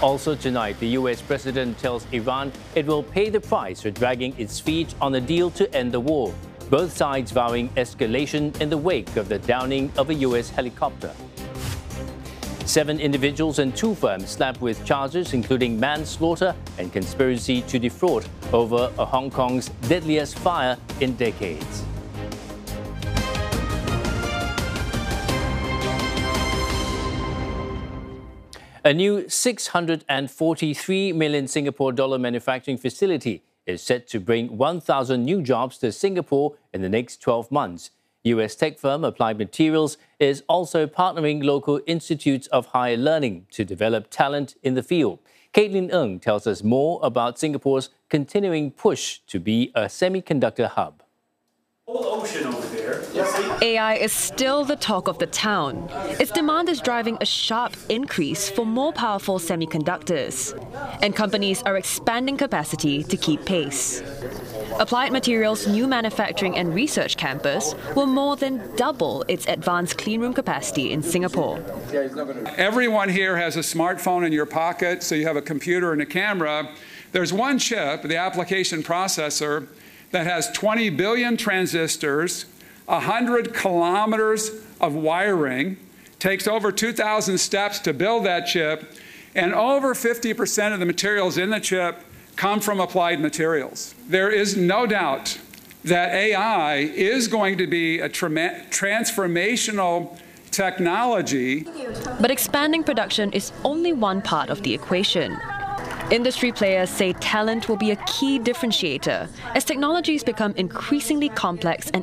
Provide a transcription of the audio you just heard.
Also tonight, the US president tells Iran it will pay the price for dragging its feet on a deal to end the war. Both sides vowing escalation in the wake of the downing of a US helicopter. 7 individuals and 2 firms slapped with charges including manslaughter and conspiracy to defraud over Hong Kong's deadliest fire in decades. A new 643 million Singapore dollar manufacturing facility is set to bring 1,000 new jobs to Singapore in the next 12 months. US tech firm Applied Materials is also partnering local institutes of higher learning to develop talent in the field. Caitlin Ng tells us more about Singapore's continuing push to be a semiconductor hub. Ocean over there. AI is still the talk of the town. Its demand is driving a sharp increase for more powerful semiconductors, and companies are expanding capacity to keep pace. Applied Materials' new manufacturing and research campus will more than double its advanced cleanroom capacity in Singapore. Everyone here has a smartphone in your pocket, so you have a computer and a camera. There's one chip, the application processor, that has 20 billion transistors, 100 kilometers of wiring, takes over 2,000 steps to build that chip, and over 50% of the materials in the chip come from Applied Materials. There is no doubt that AI is going to be a transformational technology. But expanding production is only one part of the equation. Industry players say talent will be a key differentiator as technologies become increasingly complex and